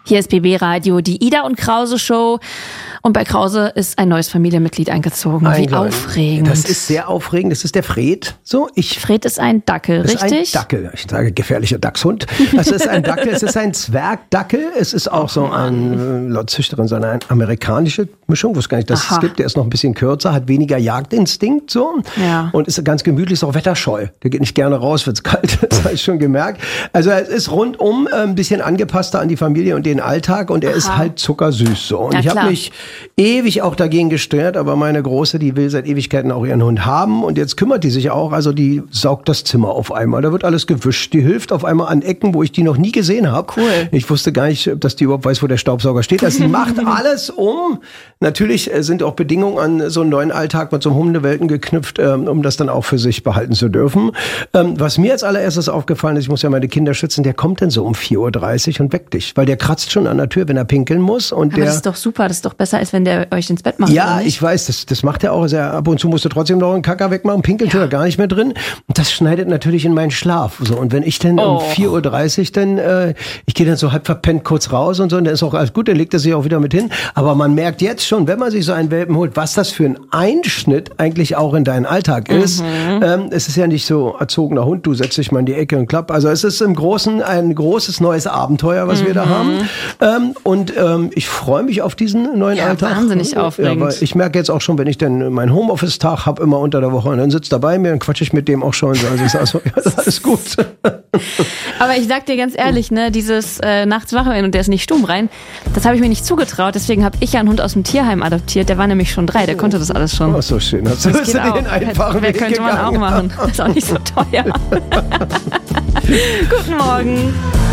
Hier ist BB Radio, die Ida und Krause Show. Und bei Krause ist ein neues Familienmitglied eingezogen. Wie aufregend. Das ist sehr aufregend. Das ist der Fred. Fred ist ein Dackel, richtig? Ist ein Dackel. Ich sage gefährlicher Dachshund. Es ist ein Dackel. Es ist ein Zwergdackel. Es ist auch so laut Züchterin so eine amerikanische Mischung, wo es gar nicht das gibt. Der ist noch ein bisschen kürzer, hat weniger Jagdinstinkt so und ist ganz gemütlich, ist auch wetterscheu. Der geht nicht gerne raus, wenn es kalt ist, habe ich schon gemerkt. Also es ist rundum ein bisschen angepasster an die Familie und den Alltag und er ist halt zuckersüß so. Und ich habe mich ewig auch dagegen gestört, aber meine Große, die will seit Ewigkeiten auch ihren Hund haben und jetzt kümmert die sich auch, also die saugt das Zimmer auf einmal, da wird alles gewischt, die hilft auf einmal an Ecken, wo ich die noch nie gesehen habe. Cool. Ich wusste gar nicht, dass die überhaupt weiß, wo der Staubsauger steht. Also sie macht alles um. Natürlich sind auch Bedingungen an so einen neuen Alltag mit so einem Hundewelten geknüpft, um das dann auch für sich behalten zu dürfen. Was mir als allererstes aufgefallen ist, ich muss ja meine Kinder schützen, der kommt dann so um 4:30 Uhr und weckt dich, weil der kratzt schon an der Tür, wenn er pinkeln muss. Und aber das ist doch super, das ist doch besser, als wenn der euch ins Bett macht. Ja, ich weiß, das macht er auch. Also ab und zu musst du trotzdem noch einen Kacker wegmachen, pinkeln tut er gar nicht mehr drin. Und das schneidet natürlich in meinen Schlaf. So, und wenn ich dann um 4:30 Uhr dann, ich gehe dann so halb verpennt kurz raus und so, und dann ist auch alles gut, dann legt er sich auch wieder mit hin. Aber man merkt jetzt schon, wenn man sich so einen Welpen holt, was das für ein Einschnitt eigentlich auch in deinen Alltag ist. Es ist ja nicht so erzogener Hund, du setzt dich mal in die Ecke und klapp. Also es ist im Großen ein großes neues Abenteuer, was wir da haben. Ich freue mich auf diesen neuen Alltag. Wahnsinnig aufregend. Ja, weil ich merke jetzt auch schon, wenn ich dann meinen Homeoffice-Tag habe, immer unter der Woche, und dann sitzt er bei mir, dann quatsche ich mit dem auch schon. Also ich sage so, ja, das ist alles gut. Aber ich sag dir ganz ehrlich, ne, dieses nachts wach werden und der ist nicht stumm rein, das habe ich mir nicht zugetraut. Deswegen habe ich ja einen Hund aus dem Tierheim adoptiert. Der war nämlich schon 3, der konnte das alles schon. Oh, so schön. Hast du den einfachen Weg könnte man auch machen. Ist auch nicht so teuer. Guten Morgen.